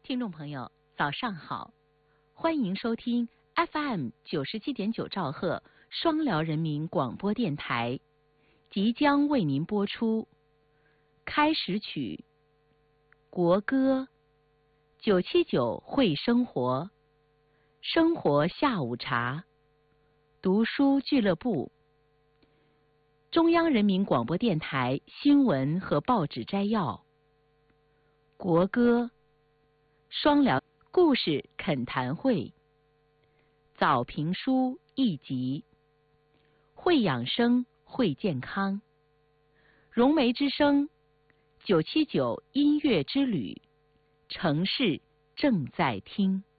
听众朋友，早上好，欢迎收听 FM 97.9兆赫双辽人民广播电台，即将为您播出开始曲国歌979会生活，生活下午茶，读书俱乐部，中央人民广播电台新闻和报纸摘要，国歌双辽故事恳谈会，早评书一集，会养生会健康，融媒之声979音乐之旅，城市正在听。